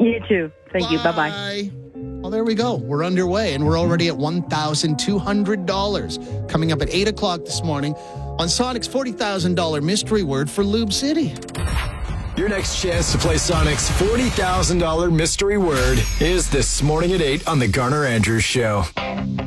You too. Thank you. Bye-bye. Well, there we go. We're underway, and we're already at $1,200. Coming up at 8 o'clock this morning on Sonic's $40,000 mystery word for Lube City. Your next chance to play Sonic's $40,000 mystery word is this morning at 8 on The Garner Andrews Show.